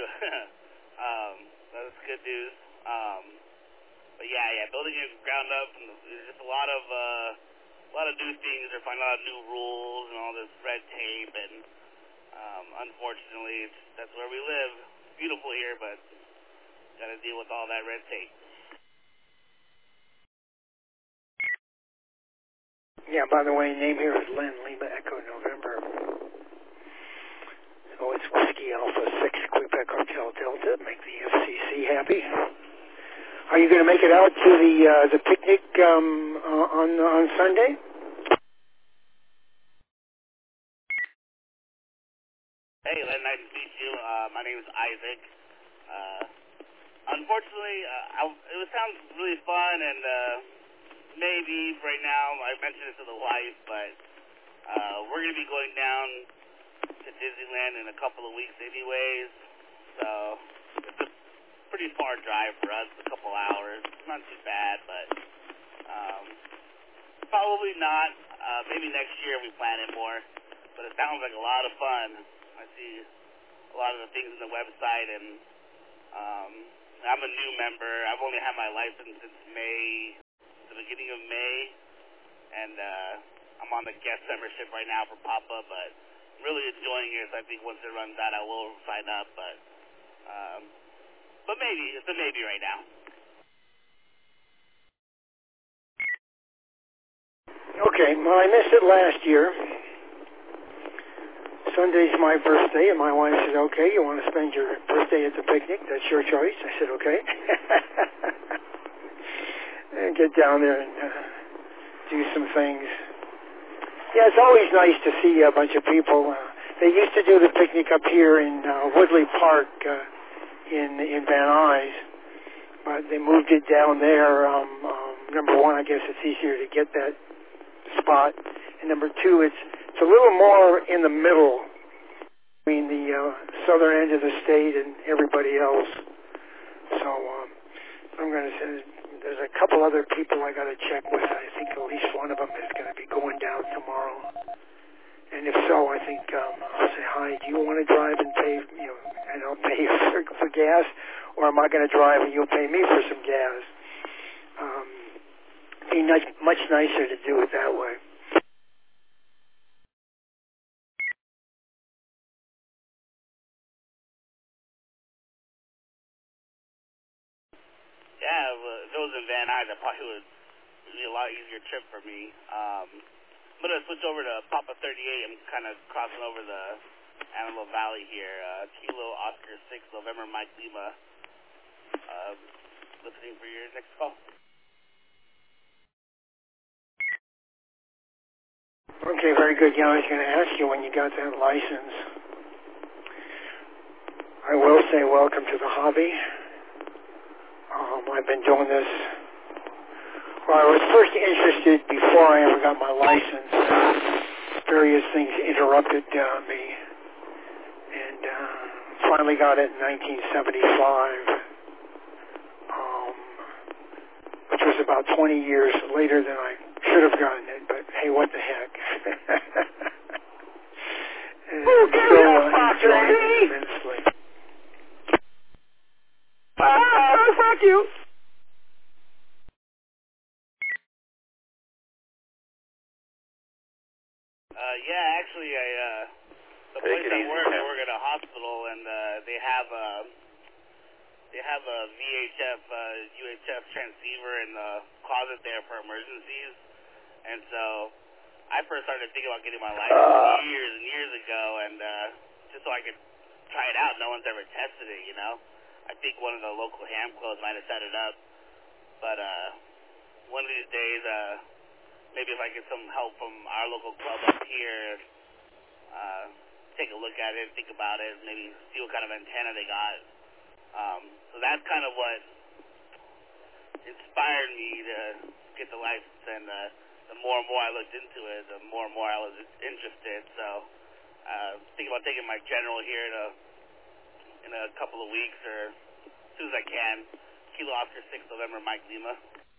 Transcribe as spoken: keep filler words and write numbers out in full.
um, that's good news. Um, but yeah, yeah, building it ground up, and there's just a lot of uh, a lot of new things. They're finding a lot of new rules and all this red tape, and um, unfortunately, it's, that's where we live. It's beautiful here, but got to deal with all that red tape. Yeah, by the way, name here is Len, Lima Echo November. So it's Whiskey Alpha six, Quebec Hotel Delta. Make the F C C happy. Are you going to make it out to the uh, the picnic um, uh, on on Sunday? Hey, Len, nice to meet you. Uh, my name is Isaac. Uh, unfortunately, uh, I, it sounds really fun, and uh, maybe right now, I mentioned it to the wife, but uh, we're going to be going down to Disneyland in a couple of weeks anyways, so it's a pretty far drive for us, a couple hours. Not too bad, but um, probably not. Uh, maybe next year we plan it more, but it sounds like a lot of fun. I see a lot of the things on the website, and um, I'm a new member. I've only had my license since May, the beginning of May, and uh, I'm on the guest membership right now for Papa, but I'm really enjoying it. So I think once it runs out, I will sign up, but um, but maybe. It's a maybe right now. Okay, well, I missed it last year. Sunday's my birthday, and my wife said, okay, you want to spend your birthday at the picnic? That's your choice. I said, okay. And get down there and uh, do some things. Yeah, it's always nice to see a bunch of people. Uh, they used to do the picnic up here in uh, Woodley Park uh, in in Van Nuys, but they moved it down there. Um, um, number one, I guess it's easier to get that spot, and number two, it's it's a little more in the middle between the uh, southern end of the state and everybody else. So um, I'm going to say there's a couple other people I got to check with. I think at least one of them is going to be going down tomorrow. And if so, I think um, I'll say, hi, do you want to drive and pay, you know, and I'll pay you for, for gas, or am I going to drive and you'll pay me for some gas? Um, it'd be nice, much nicer to do it that way. Yeah, well, if it was in Van Nuys, that probably would be a lot easier trip for me. Um, I'm going to switch over to Papa thirty-eight. I'm kind of crossing over the Antelope Valley here. Uh, Kilo Oscar six, November Mike Lima. Uh, listening for your next call. Okay, very good. Yeah, I was going to ask you when you got that license. I will say welcome to the hobby. Um, I've been doing this. Well, I was first interested before I ever got my license. Various things interrupted uh, me, and uh, finally got it in nineteen seventy-five, um, which was about twenty years later than I should have gotten it. But hey, what the heck? And Oh, give still me that uh, box, enjoying lady! it immensely. Ah, fuck you! Uh, yeah, actually, I, uh, the Take place it I easy, work, I Tim. work at a hospital, and uh, they have a, they have a V H F, uh, U H F transceiver in the closet there for emergencies, and so I first started thinking about getting my license Uh. years and years ago, and uh, just so I could try it out. No one's ever tested it, you know. I think one of the local ham clubs might have set it up, but uh, one of these days, uh, maybe if I get some help from our local club up here, uh, take a look at it, think about it, maybe see what kind of antenna they got. Um, so that's kind of what inspired me to get the license, and uh, the more and more I looked into it, the more and more I was interested. So uh, thinking about taking my general here in a, in a couple of weeks, or as soon as I can. Kilo Oscar six, November Mike Lima.